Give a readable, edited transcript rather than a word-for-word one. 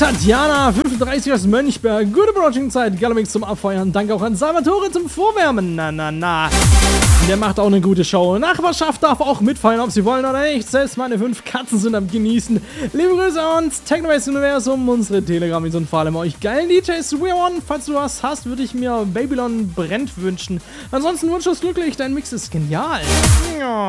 Tatjana, 35 aus Mönchberg, gute Approaching-Zeit, Galamix zum Abfeuern, danke auch an Salvatore zum Vorwärmen, der macht auch eine gute Show. Nachbarschaft darf auch mitfallen, ob sie wollen oder nicht, selbst meine 5 Katzen sind am Genießen. Liebe Grüße und Technobase Universum, unsere Telegram und vor allem euch geilen DJs, We One. Falls du was hast, würde ich mir Babylon brennt wünschen. Ansonsten wunschlos glücklich, dein Mix ist genial. Ja.